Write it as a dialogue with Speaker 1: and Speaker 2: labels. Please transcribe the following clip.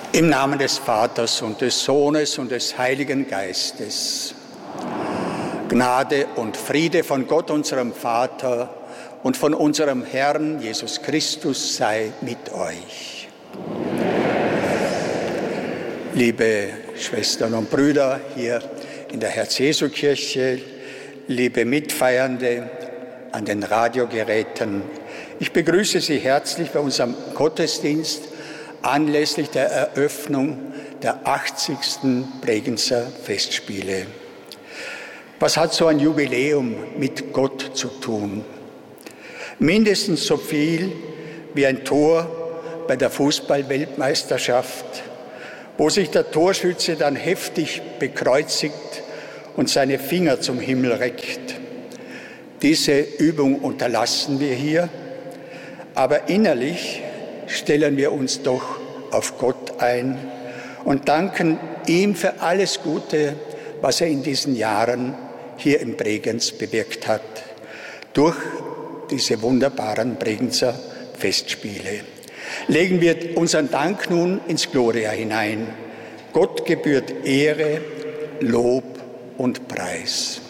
Speaker 1: Im Namen des Vaters und des Sohnes und des Heiligen Geistes. Gnade und Friede von Gott, unserem Vater, und von unserem Herrn Jesus Christus sei mit euch. Liebe Schwestern und Brüder hier in der Herz-Jesu-Kirche, liebe Mitfeiernde an den Radiogeräten, ich begrüße Sie herzlich bei unserem Gottesdienst anlässlich der Eröffnung der 80. Bregenzer Festspiele. Was hat so ein Jubiläum mit Gott zu tun? Mindestens so viel wie ein Tor bei der Fußball-Weltmeisterschaft, wo sich der Torschütze dann heftig bekreuzigt und seine Finger zum Himmel reckt. Diese Übung unterlassen wir hier, aber innerlich stellen wir uns doch auf Gott ein und danken ihm für alles Gute, was er in diesen Jahren hier in Bregenz bewirkt hat, durch diese wunderbaren Bregenzer Festspiele. Legen wir unseren Dank nun ins Gloria hinein. Gott gebührt Ehre, Lob und Preis.